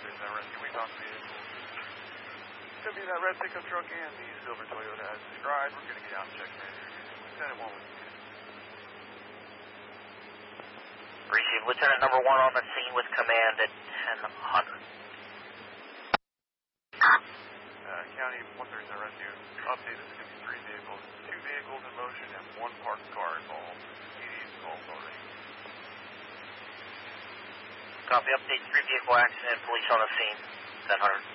139 rescue. We found vehicles. Could be that red pickup truck and the silver Toyota as described. We're going to get out and check manager. Lieutenant 1 with you. Receive Lieutenant number 1 on the scene with command at 1000. County 139 rescue. Update is going to be 3 vehicles. 2 vehicles in motion and 1 parked car involved. PD's calls already. Copy, update 3 vehicle accident. Police on the scene. 1000.